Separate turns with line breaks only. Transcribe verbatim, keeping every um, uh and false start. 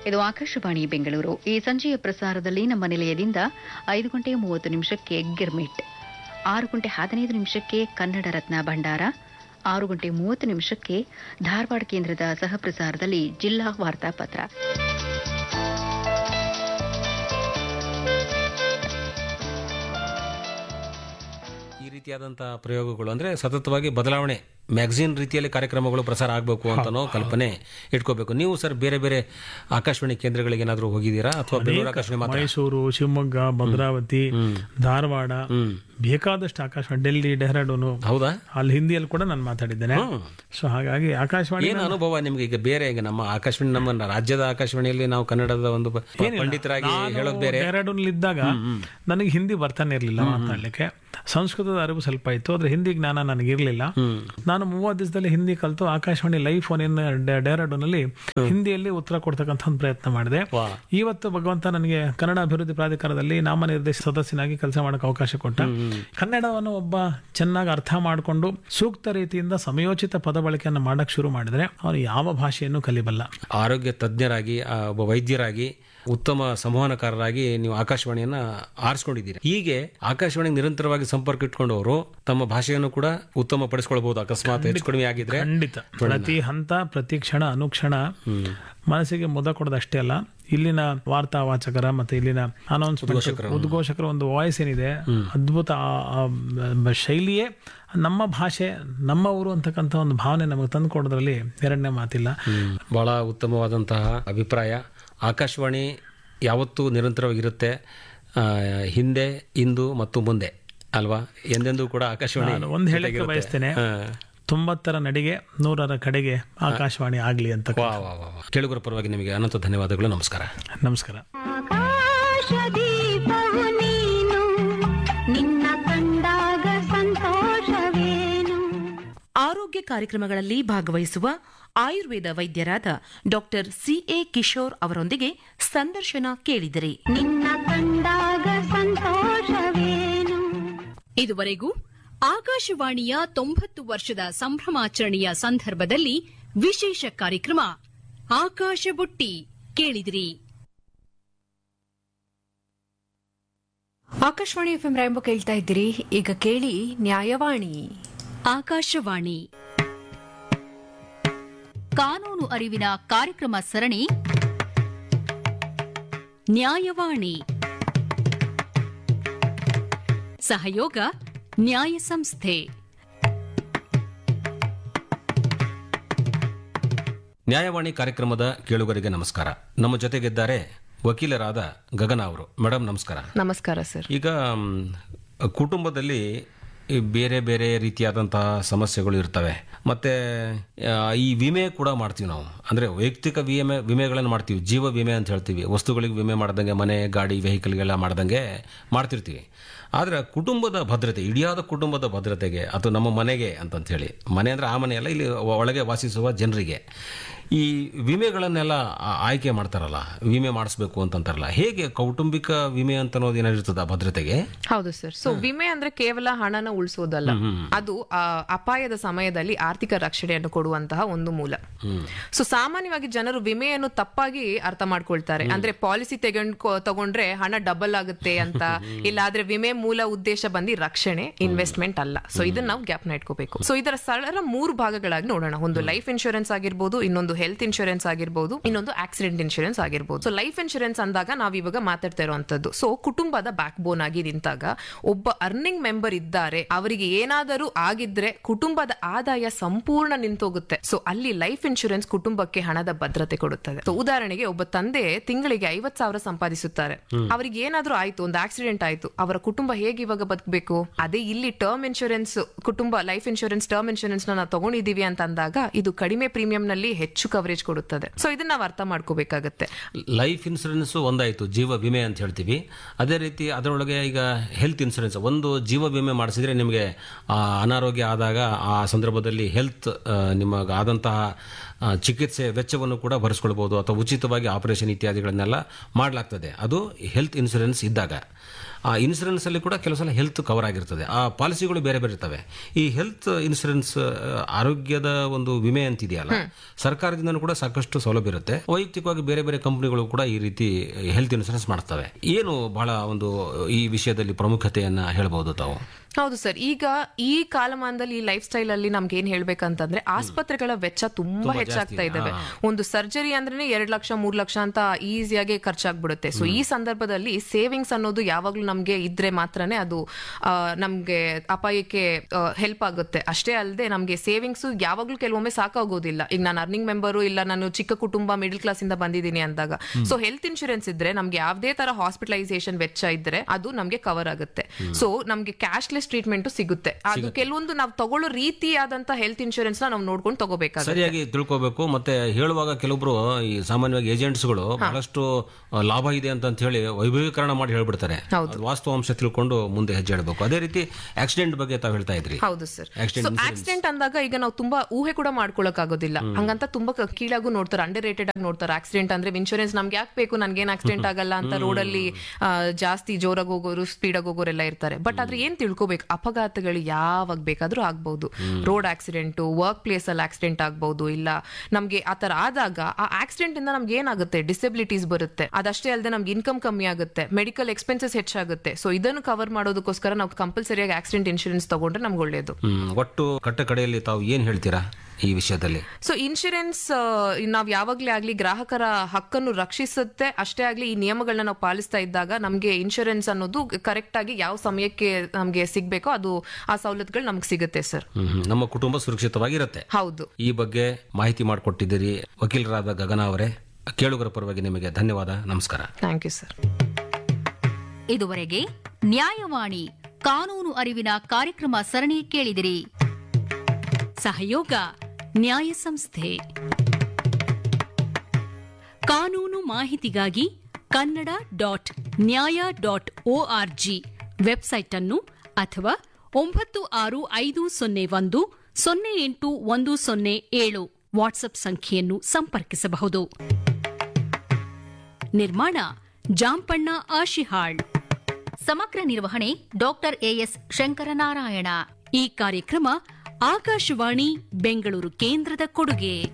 ಇದು ಆಕಾಶವಾಣಿ ಬೆಂಗಳೂರು. ಈ ಸಂಜೆಯ ಪ್ರಸಾರದಲ್ಲಿ ನಮ್ಮ ನಿಲಯದಿಂದ ಐದು ಗಂಟೆ ಮೂವತ್ತು ನಿಮಿಷಕ್ಕೆ ಗಿರ್ಮಿಟ್, ಆರು ಗಂಟೆ ಹದಿನೈದು ನಿಮಿಷಕ್ಕೆ ಕನ್ನಡ ರತ್ನ ಭಂಡಾರ, ಆರು ಗಂಟೆ ಮೂವತ್ತು ನಿಮಿಷಕ್ಕೆ ಧಾರವಾಡ ಕೇಂದ್ರದ ಸಹಪ್ರಸಾರದಲ್ಲಿ ಜಿಲ್ಲಾ ವಾರ್ತಾಪತ್ರ.
ಈ ರೀತಿಯಾದಂತಹ ಪ್ರಯೋಗಗಳು ಅಂದ್ರೆ ಸತತವಾಗಿ ಬದಲಾವಣೆ, ಮ್ಯಾಗಝಿನ್ ರೀತಿಯಲ್ಲಿ ಕಾರ್ಯಕ್ರಮಗಳು ಪ್ರಸಾರ ಆಗಬೇಕು ಅಂತನೋ ಕಲ್ಪನೆ ಇಟ್ಕೋಬೇಕು. ನೀವು ಸರ್ ಬೇರೆ ಬೇರೆ ಆಕಾಶವಾಣಿ ಕೇಂದ್ರಗಳಿಗೆ ಏನಾದರೂ ಹೋಗಿದ್ದೀರಾ ಅಥವಾ ಬೆಂಗಳೂರು ಆಕಾಶವಾಣಿ ಮಾತ್ರ?
ಮೈಸೂರು, ಶಿವಮೊಗ್ಗ, ಭದ್ರಾವತಿ, ಧಾರವಾಡ, ಬೇಕಾದಷ್ಟು ಆಕಾಶವಾಣಿ, ಡೆಲ್ಲಿ, ಡೆಹ್ರಾಡೂನು.
ಹೌದಾ?
ಅಲ್ಲಿ ಹಿಂದಿಯಲ್ಲಿ ಕೂಡ ನಾನು ಮಾತಾಡಿದ್ದೇನೆ. ಸೊ ಹಾಗಾಗಿ ಆಕಾಶವಾಣಿ
ಏನು ಅನುಭವ ನಿಮ್ಗೆ? ಈಗ ಬೇರೆ ಈಗ ನಮ್ಮ ಆಕಾಶವಾಣಿ, ನಮ್ಮ ರಾಜ್ಯದ ಆಕಾಶವಾಣಿಯಲ್ಲಿ ನಾವು ಕನ್ನಡದ ಒಂದು ಪಂಡಿತರಾಗಿ ಹೇಳೋದು ಬೇರೆ.
ಡೆಹ್ರಾಡೂನ್ ಇದ್ದಾಗ ನನಗೆ ಹಿಂದಿ ಬರ್ತಾನೆ ಇರಲಿಲ್ಲ ಮಾತಾಡ್ಲಿಕ್ಕೆ. ಸಂಸ್ಕೃತದ ಅರಿವು ಸ್ವಲ್ಪ ಇತ್ತು, ಆದ್ರೆ ಹಿಂದಿ ಜ್ಞಾನ ನನಗಿರ್ಲಿಲ್ಲ. ನಾನು ಮೂವತ್ತು ದಿವಸದಲ್ಲಿ ಹಿಂದಿ ಕಲಿತು Akashvani live phone in Dehradun ಅಲ್ಲಿ ಹಿಂದಿಯಲ್ಲಿ ಉತ್ತರ ಕೊಡ್ತಕ್ಕಂಥ ಒಂದು ಪ್ರಯತ್ನ ಮಾಡಿದೆ. ಇವತ್ತು ಭಗವಂತ ನನಗೆ ಕನ್ನಡ ಅಭಿವೃದ್ಧಿ ಪ್ರಾಧಿಕಾರದಲ್ಲಿ ನಾಮನಿರ್ದೇಶಿತ ಸದಸ್ಯನಾಗಿ ಕೆಲಸ ಮಾಡಕ್ಕೆ ಅವಕಾಶ ಕೊಟ್ಟ. ಕನ್ನಡವನ್ನು ಒಬ್ಬ ಚೆನ್ನಾಗಿ ಅರ್ಥ ಮಾಡಿಕೊಂಡು ಸೂಕ್ತ ರೀತಿಯಿಂದ ಸಮಯೋಚಿತ ಪದ ಬಳಕೆಯನ್ನು ಮಾಡಕ್ ಶುರು ಮಾಡಿದ್ರೆ ಅವನು ಯಾವ ಭಾಷೆಯನ್ನು ಕಲಿಬಲ್ಲ.
ಆರೋಗ್ಯ ತಜ್ಞರಾಗಿ, ಒಬ್ಬ ವೈದ್ಯರಾಗಿ, ಉತ್ತಮ ಸಂವಹನಕಾರರಾಗಿ ನೀವು ಆಕಾಶವಾಣಿಯನ್ನ ಆರಿಸ್ಕೊಂಡಿದ್ದೀರಿ. ಹೀಗೆ ಆಕಾಶವಾಣಿ ನಿರಂತರವಾಗಿ ಸಂಪರ್ಕ ಇಟ್ಕೊಂಡವರು ತಮ್ಮ ಭಾಷೆಯನ್ನು ಕೂಡ ಉತ್ತಮ ಪಡಿಸ್ಕೊಳ್ಬಹುದು ಅಕಸ್ಮಾತ್ ಹೆಚ್ಚು ಕಡಿಮೆ ಆಗಿದ್ರೆ.
ಖಂಡಿತ. ಪ್ರತಿ ಹಂತ, ಪ್ರತಿ ಕ್ಷಣ, ಅನುಕ್ಷಣ ಮನಸ್ಸಿಗೆ ಮುದ ಕೊಡೋದಷ್ಟೇ ಅಲ್ಲ, ಇಲ್ಲಿನ ವಾರ್ತಾ ವಾಚಕರ ಮತ್ತೆ ಇಲ್ಲಿನ ಅನೌನ್ಸ್ಮೆಂಟ್ ಉದ್ಘೋಷಕರ ಒಂದು ವಾಯ್ಸ್ ಏನಿದೆ, ಅದ್ಭುತ ಶೈಲಿಯೇ ನಮ್ಮ ಭಾಷೆ, ನಮ್ಮ ಊರು ಅಂತಕ್ಕಂಥ ಒಂದು ಭಾವನೆ ನಮಗೆ ತಂದು ಕೊಡೋದ್ರಲ್ಲಿ ಎರಡನೇ ಮಾತಿಲ್ಲ.
ಬಹಳ ಉತ್ತಮವಾದಂತಹ ಅಭಿಪ್ರಾಯ. ಆಕಾಶವಾಣಿ ಯಾವತ್ತೂ ನಿರಂತರವಾಗಿರುತ್ತೆ, ಹಿಂದೆ, ಇಂದು ಮತ್ತು ಮುಂದೆ ಅಲ್ವಾ? ಎಂದೆಂದೂ ಕೂಡ ಆಕಾಶವಾಣಿ.
ಒಂದು ಹೇಳಕ್ಕೆ ಬಯಸ್ತೇನೆ, ತೊಂಬತ್ತರ ನಡಿಗೆ ನೂರರ ಕಡೆಗೆ ಆಕಾಶವಾಣಿ ಆಗ್ಲಿ ಅಂತ.
ಕೇಳುಗರ ಪರವಾಗಿ ನಿಮಗೆ ಅನಂತ ಧನ್ಯವಾದಗಳು. ನಮಸ್ಕಾರ.
ನಮಸ್ಕಾರ.
ಆರೋಗ್ಯ ಕಾರ್ಯಕ್ರಮಗಳಲ್ಲಿ ಭಾಗವಹಿಸುವ ಆಯುರ್ವೇದ ವೈದ್ಯರಾದ ಡಾಕ್ಟರ್ ಸಿಎ ಕಿಶೋರ್ ಅವರೊಂದಿಗೆ ಸಂದರ್ಶನ ಕೇಳಿದರೆ.
ನಿನ್ನ ಕಂಡಾಗ ಸಂತೋಷವೇನು.
ಇದುವರೆಗೂ ಆಕಾಶವಾಣಿಯ ತೊಂಬತ್ತು ವರ್ಷದ ಸಂಭ್ರಮಾಚರಣೆಯ ಸಂದರ್ಭದಲ್ಲಿ ವಿಶೇಷ ಕಾರ್ಯಕ್ರಮ ಆಕಾಶ ಬುಟ್ಟಿ ಕೇಳಿದಿರಿ.
ಆಕಾಶವಾಣಿ ಎಫ್ಎಂ ರಾಯಂಬ ಕೇಳ್ತಾ ಇದ್ದೀರಿ. ಈಗ ಕೇಳಿ ನ್ಯಾಯವಾಣಿ.
ಆಕಾಶವಾಣಿ ಕಾನೂನು ಅರಿವಿನ ಕಾರ್ಯಕ್ರಮ ಸರಣಿ ನ್ಯಾಯವಾಣಿ. ಸಹಯೋಗ ನ್ಯಾಯ ಸಂಸ್ಥೆ.
ನ್ಯಾಯವಾಣಿ ಕಾರ್ಯಕ್ರಮದ ಕೇಳುಗರಿಗೆ ನಮಸ್ಕಾರ. ನಮ್ಮ ಜೊತೆಗಿದ್ದಾರೆ ವಕೀಲರಾದ ಗಗನ ಅವರು. ಮೇಡಮ್ ನಮಸ್ಕಾರ.
ನಮಸ್ಕಾರ ಸರ್.
ಈಗ ಕುಟುಂಬದಲ್ಲಿ ಬೇರೆ ಬೇರೆ ರೀತಿಯಾದಂತಹ ಸಮಸ್ಯೆಗಳು ಇರ್ತವೆ. ಮತ್ತೆ ಈ ವಿಮೆ ಕೂಡ ಮಾಡ್ತೀವಿ ನಾವು. ಅಂದ್ರೆ ವೈಯಕ್ತಿಕ ವಿಮೆ ವಿಮೆಗಳನ್ನು ಮಾಡ್ತೀವಿ, ಜೀವ ವಿಮೆ ಅಂತ ಹೇಳ್ತೀವಿ. ವಸ್ತುಗಳಿಗೆ ವಿಮೆ ಮಾಡ್ದಂಗೆ, ಮನೆ, ಗಾಡಿ, ವೆಹಿಕಲ್ಗೆಲ್ಲ ಮಾಡ್ದಂಗೆ ಮಾಡ್ತಿರ್ತೀವಿ. ಆದ್ರೆ ಕುಟುಂಬದ ಭದ್ರತೆ, ಇಡಿಯಾದ ಕುಟುಂಬದ ಭದ್ರತೆಗೆ ಅಥವಾ ನಮ್ಮ ಮನೆಗೆ ಅಂತಂತ ಹೇಳಿ, ಮನೆ ಅಂದ್ರೆ ಆ ಮನೆಯಲ್ಲ, ಇಲ್ಲಿ ಒಳಗೆ ವಾಸಿಸುವ ಜನರಿಗೆ ಈ ವಿಮೆಗಳನ್ನೆಲ್ಲ ಆಯ್ಕೆ ಮಾಡ್ತಾರಲ್ಲ, ವಿಮೆ ಮಾಡಿಸ್ಬೇಕು ಅಂತಂತಾರಲ್ಲ, ಹೇಗೆ ಕೌಟುಂಬಿಕ ವಿಮೆ ಅಂತ ಅನ್ನೋದು ಏನಾದ್ರು ಇರ್ತದ ಭದ್ರತೆಗೆ?
ಹೌದು ಸರ್. ಸೊ ವಿಮೆ ಅಂದ್ರೆ ಕೇವಲ ಹಣನ ಉಳಿಸೋದಲ್ಲ, ಅದು ಅಪಾಯದ ಸಮಯದಲ್ಲಿ ಆರ್ಥಿಕ ರಕ್ಷಣೆಯನ್ನು ಕೊಡುವಂತಹ ಒಂದು ಮೂಲ. ಸೊ ಸಾಮಾನ್ಯವಾಗಿ ಜನರು ವಿಮೆಯನ್ನು ತಪ್ಪಾಗಿ ಅರ್ಥ ಮಾಡ್ಕೊಳ್ತಾರೆ. ಅಂದ್ರೆ ಪಾಲಿಸಿ ತೆಗೊಂಡ್ ತಗೊಂಡ್ರೆ ಹಣ ಡಬಲ್ ಆಗುತ್ತೆ ಅಂತ, ಇಲ್ಲಾದ್ರೆ ವಿಮೆ ಮೂಲ ಉದ್ದೇಶ ಬಂದು ರಕ್ಷಣೆ, ಇನ್ವೆಸ್ಟ್ಮೆಂಟ್ ಅಲ್ಲ. ಸೊ ಇದನ್ನ ನಾವು ಗ್ಯಾಪ್ ನ ಇಟ್ಕೋಬೇಕು. ಸೊ ಇದರ ಸರಳ ಮೂರು ಭಾಗಗಳಾಗಿ ನೋಡೋಣ. ಒಂದು ಲೈಫ್ ಇನ್ಶೂರೆನ್ಸ್ ಆಗಿರ್ಬೋದು, ಇನ್ನೊಂದು ಹೆಲ್ತ್ ಇನ್ಶೂರೆನ್ಸ್ ಆಗಿರ್ಬೋದು, ಇನ್ನೊಂದು ಆಕ್ಸಿಡೆಂಟ್ ಇನ್ಶೂರೆನ್ಸ್ ಆಗಿರ್ಬೋದು. ಸೊ ಲೈಫ್ ಇನ್ಶೂರೆನ್ಸ್ ಅಂದಾಗ ನಾವ್ ಇವಾಗ ಮಾತಾಡ್ತಾ ಇರುವಂತದ್ದು, ಸೊ ಕುಟುಂಬದ ಬ್ಯಾಕ್ ಬೋನ್ ಆಗಿ ನಿಂತಾಗ ಒಬ್ಬ ಅರ್ನಿಂಗ್ ಮೆಂಬರ್ ಇದ್ದಾರೆ, ಅವರಿಗೆ ಏನಾದರೂ ಆಗಿದ್ರೆ ಕುಟುಂಬದ ಆದಾಯ ಸಂಪೂರ್ಣ ನಿಂತೋಗುತ್ತೆ. ಸೊ ಅಲ್ಲಿ ಲೈಫ್ ಇನ್ಶೂರೆನ್ಸ್ ಕುಟುಂಬಕ್ಕೆ ಹಣದ ಭದ್ರತೆ ಕೊಡುತ್ತದೆ. ಸೊ ಉದಾಹರಣೆಗೆ ಒಬ್ಬ ತಂದೆ ತಿಂಗಳಿಗೆ ಐವತ್ ಸಾವಿರ ಸಂಪಾದಿಸುತ್ತಾರೆ, ಅವರಿಗೆ ಏನಾದ್ರೂ ಆಯ್ತು, ಒಂದು ಆಕ್ಸಿಡೆಂಟ್ ಆಯ್ತು, ಅವರ ಕುಟುಂಬ ಹೇಗೆ ಇವಾಗ ಬದುಕಬೇಕು? ಅದೇ ಇಲ್ಲಿ ಟರ್ಮ್ ಇನ್ಶೂರೆನ್ಸ್, ಕುಟುಂಬ ಲೈಫ್ ಇನ್ಶೂರೆನ್ಸ್, ಟರ್ಮ್ ಇನ್ಶೂರೆನ್ಸ್ ನಾವು ತಗೊಂಡಿದೀವಿ ಅಂತ ಅಂದಾಗ ಇದು ಕಡಿಮೆ ಪ್ರೀಮಿಯಂ ನಲ್ಲಿ ಹೆಚ್ಚು ಕವರೇಜ್ ಕೊಡುತ್ತದೆ. ಸೊ ಇದನ್ನ ನಾವು ಅರ್ಥ ಮಾಡ್ಕೋಬೇಕಾಗತ್ತೆ.
ಲೈಫ್ ಇನ್ಶೂರೆನ್ಸ್ ಒಂದಾಯ್ತು, ಜೀವ ವಿಮೆ ಅಂತ ಹೇಳ್ತೀವಿ. ಅದೇ ರೀತಿ ಅದರೊಳಗೆ ಈಗ ಹೆಲ್ತ್ ಇನ್ಶೂರೆನ್ಸ್, ಒಂದು ಜೀವ ವಿಮೆ ಮಾಡಿಸಿದ್ರೆ ನಿಮಗೆ ಅನಾರೋಗ್ಯ ಆದಾಗ ಆ ಸಂದರ್ಭದಲ್ಲಿ ಹೆಲ್ತ್ ನಿಮಗೆ ಆದಂತಹ ಆ, ಚಿಕಿತ್ಸೆ ವೆಚ್ಚವನ್ನು ಕೂಡ ಭರಿಸ್ಕೊಳ್ಬಹುದು ಅಥವಾ ಉಚಿತವಾಗಿ ಆಪರೇಷನ್ ಇತ್ಯಾದಿಗಳನ್ನೆಲ್ಲ ಮಾಡಲಾಗ್ತದೆ. ಅದು ಹೆಲ್ತ್ ಇನ್ಶೂರೆನ್ಸ್ ಇದ್ದಾಗ. ಆ ಇನ್ಶೂರೆನ್ಸ್ ಅಲ್ಲಿ ಕೂಡ ಕೆಲವು ಸಲ ಹೆಲ್ತ್ ಕವರ್ ಆಗಿರ್ತದೆ. ಆ ಪಾಲಿಸಿಗಳು ಬೇರೆ ಬೇರೆ ಇರ್ತವೆ. ಈ ಹೆಲ್ತ್ ಇನ್ಶೂರೆನ್ಸ್ ಆರೋಗ್ಯದ ಒಂದು ವಿಮೆ ಅಂತಿದೆಯಲ್ಲ, ಸರ್ಕಾರದಿಂದ ಕೂಡ ಸಾಕಷ್ಟು ಸೌಲಭ್ಯ ಇರುತ್ತೆ. ವೈಯಕ್ತಿಕವಾಗಿ ಬೇರೆ ಬೇರೆ ಕಂಪನಿಗಳು ಕೂಡ ಈ ರೀತಿ ಹೆಲ್ತ್ ಇನ್ಶೂರೆನ್ಸ್ ಮಾಡ್ತವೆ. ಏನು ಬಹಳ ಒಂದು ಈ ವಿಷಯದಲ್ಲಿ ಪ್ರಾಮುಖ್ಯತೆಯನ್ನ ಹೇಳ್ಬಹುದು ತಾವು?
ಹೌದು ಸರ್, ಈಗ ಈ ಕಾಲಮಾನದಲ್ಲಿ ಈ ಲೈಫ್ ಸ್ಟೈಲ್ ಅಲ್ಲಿ ನಮ್ಗೆ ಏನ್ ಹೇಳ್ಬೇಕಂತಂದ್ರೆ ಆಸ್ಪತ್ರೆಗಳ ವೆಚ್ಚ ತುಂಬಾ ಹೆಚ್ಚಾಗ್ತಾ ಇದಾವೆ. ಒಂದು ಸರ್ಜರಿ ಅಂದ್ರೆ ಎರಡ್ ಲಕ್ಷ ಮೂರ್ ಲಕ್ಷ ಅಂತ ಈಸಿಯಾಗಿ ಖರ್ಚಾಗ್ಬಿಡುತ್ತೆ. ಸೊ ಈ ಸಂದರ್ಭದಲ್ಲಿ ಸೇವಿಂಗ್ಸ್ ಅನ್ನೋದು ಯಾವಾಗ್ಲೂ ನಮ್ಗೆ ಇದ್ರೆ ಮಾತ್ರನೇ ಅದು ಆ, ನಮ್ಗೆ ಅಪಾಯಕ್ಕೆ ಹೆಲ್ಪ್ ಆಗುತ್ತೆ. ಅಷ್ಟೇ ಅಲ್ಲದೆ ನಮ್ಗೆ ಸೇವಿಂಗ್ಸ್ ಯಾವಾಗ್ಲೂ ಕೆಲವೊಮ್ಮೆ ಸಾಕಾಗೋದಿಲ್ಲ. ಈಗ ನಾನು ಅರ್ನಿಂಗ್ ಮೆಂಬರು ಇಲ್ಲ ನಾನು ಚಿಕ್ಕ ಕುಟುಂಬ ಮಿಡಲ್ ಕ್ಲಾಸ್ ಇಂದ ಬಂದಿದ್ದೀನಿ ಅಂದಾಗ ಸೊ ಹೆಲ್ತ್ ಇನ್ಶೂರೆನ್ಸ್ ಇದ್ರೆ ನಮ್ಗೆ ಯಾವ್ದೇ ತರ ಹಾಸ್ಪಿಟಲೈಸೇಷನ್ ವೆಚ್ಚ ಇದ್ರೆ ಅದು ನಮ್ಗೆ ಕವರ್ ಆಗುತ್ತೆ. ಸೊ ನಮ್ಗೆ ಕ್ಯಾಶ್ಲೆಸ್ ಟ್ರೀಟ್ಮೆಂಟ್ ಸಿಗುತ್ತೆ. ಅದು ಕೆಲವೊಂದು ನಾವು ತಗೊಳ್ಳೋ ರೀತಿಯಾದಂತ ಹೆಲ್ತ್ ಇನ್ಶೂರೆನ್ಸ್ ನಾವು ನೋಡ್ಕೊಂಡು ತಗೋಬೇಕಾಗುತ್ತೆ.
ಸರಿಯಾಗಿ ತಿಳ್ಕೋಬೇಕು. ಮತ್ತೆ ಹೇಳುವಾಗ ಕೆಲವೊಬ್ರು ಈ ಸಾಮಾನ್ಯವಾಗಿ ಏಜೆಂಟ್ಸ್ಗಳು ಬಹಳಷ್ಟು ಲಾಭ ಇದೆ ಅಂತ ಹೇಳಿ ವೈಭವೀಕರಣ ಮಾಡಿ ಹೇಳ್ಬಿಡ್ತಾರೆ. ವಾಸ್ತವಾಂಶ ತಿಳ್ಕೊಂಡು ಮುಂದೆ ಹೆಜ್ಜೆ ಇಡಬೇಕು. ಅದೇ ರೀತಿ ಆಕ್ಸಿಡೆಂಟ್ ಬಗ್ಗೆ ತಾವು ಹೇಳ್ತಾ ಇದ್ರಿ.
ಹೌದು ಸರ್. ಆಕ್ಸಿಡೆಂಟ್ ಅಂದಾಗ ಈಗ ನಾವು ತುಂಬಾ ಊಹೆ ಕೂಡ ಮಾಡ್ಕೊಳಕ್ ಆಗೋದಿಲ್ಲ. ಹಂಗಂತ ತುಂಬಾ ಕೀಳಾಗೂ ನೋಡ್ತಾರೆ, ಅಂಡರ್ ರೇಟೆಡ್ ಆಗಿ ನೋಡ್ತಾರೆ. ಆಕ್ಸಿಡೆಂಟ್ ಅಂದ್ರೆ ಇನ್ಶೂರೆನ್ಸ್ ನಮ್ಗೆ ಯಾಕೆ ಬೇಕು, ನನ್ಗೇನ್ ಆಕ್ಸಿಡೆಂಟ್ ಆಗಲ್ಲ ಅಂತ ರೋಡ್ ಅಲ್ಲಿ ಜಾಸ್ತಿ ಜೋರಾಗಿ ಹೋಗೋರು ಸ್ಪೀಡ್ ಆಗಿ ಹೋಗೋರೆಲ್ಲ ಇರ್ತಾರೆ. ಬಟ್ ಆದ್ರೆ ಏನ್ ತಿಳ್ಕೋಬೇಕು, ಅಪಘಾತಗಳು ಯಾವಾಗ ಬೇಕಾದ್ರೂ ಆಗ್ಬಹುದು. ರೋಡ್ ಆಕ್ಸಿಡೆಂಟ್, ವರ್ಕ್ ಪ್ಲೇಸ್ ಅಲ್ಲಿ ಆಕ್ಸಿಡೆಂಟ್ ಆಗ್ಬಹುದು. ಇಲ್ಲ ನಮ್ಗೆ ಆತರ ಆದಾಗ ಆ ಆಕ್ಸಿಡೆಂಟ್ ಇಂದ ನಮ್ಗೆ ಏನಾಗುತ್ತೆ, ಡಿಸೆಬಿಲಿಟೀಸ್ ಬರುತ್ತೆ. ಅದಷ್ಟೇ ಅಲ್ಲದೆ ನಮ್ಗೆ ಇನ್ಕಮ್ ಕಮ್ಮಿ ಆಗುತ್ತೆ, ಮೆಡಿಕಲ್ ಎಕ್ಸ್ಪೆನ್ಸಸ್ ಹೆಚ್ಚಾಗುತ್ತೆ. ಸೊ ಇದನ್ನು ಕವರ್ ಮಾಡೋದಕ್ಕೋಸ್ಕರ ನಾವು ಕಂಪಲ್ಸರಿಯಾಗಿ ಆಕ್ಸಿಡೆಂಟ್ ಇನ್ಶೂರೆನ್ಸ್ ತಗೊಂಡ್ರೆ ನಮ್ಗೆ ಒಳ್ಳೇದು.
ಒಟ್ಟು ಕಟ್ಟ ಕಡೆಯಲ್ಲಿ ತಾವು ಏನ್ ಹೇಳ್ತೀರಾ ಈ ವಿಷಯದಲ್ಲಿ?
ಸೊ ಇನ್ಶೂರೆನ್ಸ್ ನಾವ್ ಯಾವಾಗ್ಲೇ ಆಗ್ಲಿ ಗ್ರಾಹಕರ ಹಕ್ಕನ್ನು ರಕ್ಷಿಸುತ್ತೆ. ಅಷ್ಟೇ ಆಗ್ಲಿ ಈ ನಿಯಮಗಳನ್ನ ನಾವು ಪಾಲಿಸ್ತಾ ಇದ್ದಾಗ ನಮ್ಗೆ ಇನ್ಶೂರೆನ್ಸ್ ಅನ್ನೋದು ಕರೆಕ್ಟ್ ಆಗಿ ಯಾವ ಸಮಯಕ್ಕೆ ನಮ್ಗೆ ಸಿಗ್ಬೇಕೋ ಅದು ಆ ಸವಲತ್ತುಗಳು ನಮ್ಗೆ ಸಿಗುತ್ತೆ ಸರ್.
ನಮ್ಮ ಕುಟುಂಬ ಸುರಕ್ಷಿತವಾಗಿರುತ್ತೆ.
ಹೌದು.
ಈ ಬಗ್ಗೆ ಮಾಹಿತಿ ಮಾಡಿಕೊಟ್ಟಿದ್ದೀರಿ ವಕೀಲರಾದ ಗಗನ ಅವರೇ. ಕೇಳುಗರ ಪರವಾಗಿ ನಿಮಗೆ ಧನ್ಯವಾದ. ನಮಸ್ಕಾರ.
Thank you sir.
ಇದುವರೆಗೆ ನ್ಯಾಯವಾಣಿ ಕಾನೂನು ಅರಿವಿನ ಕಾರ್ಯಕ್ರಮ ಸರಣಿ ಕೇಳಿದಿರಿ. ಸಹಯೋಗ ನ್ಯಾಯ ಸಂಸ್ಥೆ. ಕಾನೂನು ಮಾಹಿತಿಗಾಗಿ ಕನ್ನಡ ಡಾಟ್ ನ್ಯಾಯ ಡಾಟ್ ಒಆರ್ಜಿ ವೆಬ್ಸೈಟ್ ಅನ್ನು ಅಥವಾ ಒಂಬತ್ತು ಆರು ಐದು ಸೊನ್ನೆ ಒಂದು ಸೊನ್ನೆ ಎಂಟು ಒಂದು ಸೊನ್ನೆ ಏಳು ವಾಟ್ಸ್ಆಪ್ ಸಂಖ್ಯೆಯನ್ನು ಸಂಪರ್ಕಿಸಬಹುದು. ನಿರ್ಮಾಣ ಜಾಂಪಣ್ಣ ಆಶಿಹಾಳ್. ಸಮಗ್ರ ನಿರ್ವಹಣೆ ಡಾಕ್ಟರ್ ಎಎಸ್ ಶಂಕರನಾರಾಯಣ. ಈ ಕಾರ್ಯಕ್ರಮ ಆಕಾಶವಾಣಿ ಬೆಂಗಳೂರು ಕೇಂದ್ರದ ಕೊಡುಗೆ.